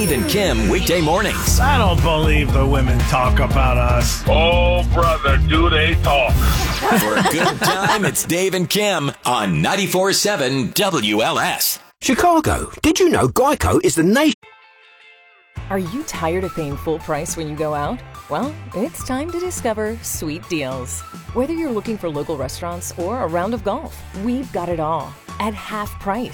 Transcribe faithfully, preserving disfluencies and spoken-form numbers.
Dave and Kim weekday mornings. I don't believe the women talk about us. Oh, brother, do they talk. For a good time, it's Dave and Kim on ninety-four point seven W L S. Chicago, did you know Geico is the nation? Are you tired of paying full price when you go out? Well, it's time to discover Sweet Deals. Whether you're looking for local restaurants or a round of golf, we've got it all at half price.